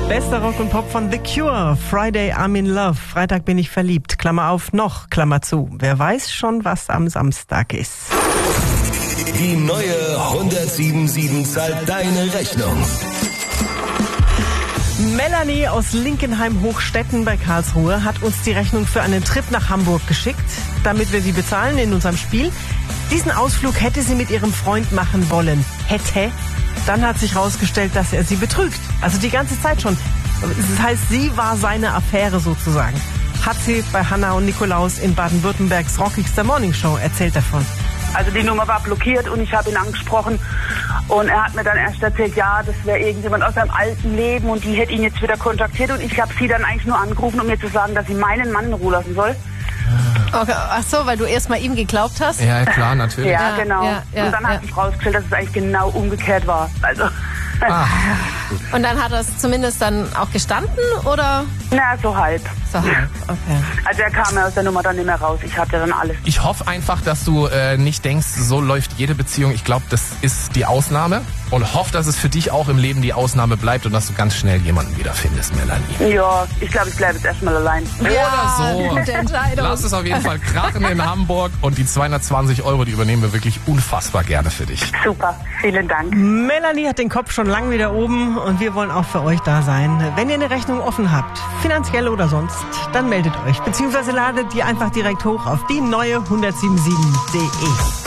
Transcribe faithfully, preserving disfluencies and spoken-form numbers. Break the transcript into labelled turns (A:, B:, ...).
A: Bester Rock und Pop von The Cure. Friday I'm in Love. Freitag bin ich verliebt. Klammer auf, noch, Klammer zu. Wer weiß schon, was am Samstag ist.
B: Die neue hundertsieben Komma sieben zahlt deine Rechnung.
A: Melanie aus Linkenheim-Hochstetten bei Karlsruhe hat uns die Rechnung für einen Trip nach Hamburg geschickt, damit wir sie bezahlen in unserem Spiel. Diesen Ausflug hätte sie mit ihrem Freund machen wollen. Hätte. Dann hat sich herausgestellt, dass er sie betrügt. Also die ganze Zeit schon. Das heißt, sie war seine Affäre sozusagen. Hat sie bei Hanna und Nikolaus in Baden-Württembergs rockigster Morningshow erzählt davon.
C: Also die Nummer war blockiert und ich habe ihn angesprochen und er hat mir dann erst erzählt, ja, das wäre irgendjemand aus seinem alten Leben und die hätte ihn jetzt wieder kontaktiert und ich habe sie dann eigentlich nur angerufen, um mir zu sagen, dass sie meinen Mann in Ruhe lassen soll.
D: Okay. Ach so, weil du erst mal ihm geglaubt hast?
E: Ja, klar, natürlich.
C: Ja,
D: Ja,
C: genau.
D: ja, ja,
C: und dann
D: ja.
C: hat sich rausgestellt, dass es eigentlich genau umgekehrt war. Also,
E: Ah,
D: Und dann hat er es zumindest dann auch gestanden, oder?
C: na, so halb.
D: So halb, okay.
C: Also er kam ja aus der Nummer dann nicht mehr raus. Ich hatte dann alles.
E: ich hoffe einfach, dass du äh, nicht denkst, so läuft jede Beziehung. Ich glaube, das ist die Ausnahme. Und hoffe, dass es für dich auch im Leben die Ausnahme bleibt und dass du ganz schnell jemanden wiederfindest, Melanie.
C: Ja, ich glaube, ich bleibe jetzt erstmal allein.
D: Ja,
E: Oder so.
D: gute Entscheidung.
E: Lass es auf jeden Fall krachen in Hamburg und die zweihundertzwanzig Euro, die übernehmen wir wirklich unfassbar gerne für dich.
C: Super, vielen Dank.
A: Melanie hat den Kopf schon lang wieder oben und wir wollen auch für euch da sein. Wenn ihr eine Rechnung offen habt, finanziell oder sonst, dann meldet euch. Beziehungsweise ladet die einfach direkt hoch auf die neue hundertsieben Komma sieben punkt de.